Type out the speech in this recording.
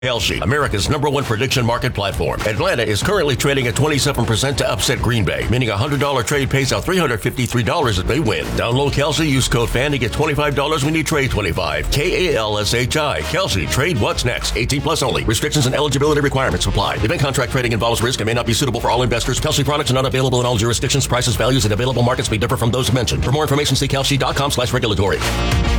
Kalshi, America's #1 prediction market platform. Atlanta is currently trading at 27% to upset Green Bay, meaning a $100 trade pays out $353 if they win. Download Kalshi, use code FAN to get $25 when you trade 25. Kalshi. Kalshi, trade what's next. 18 plus only. Restrictions and eligibility requirements apply. Event contract trading involves risk and may not be suitable for all investors. Kalshi products are not available in all jurisdictions. Prices, values, and available markets may differ from those mentioned. For more information, see kalshi.com/regulatory.